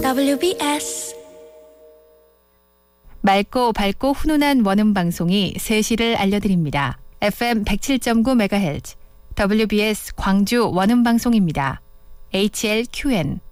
WBS 맑고 밝고 훈훈한 원음 방송이 3시를 알려드립니다. FM 107.9MHz WBS 광주 원음 방송입니다. HLQN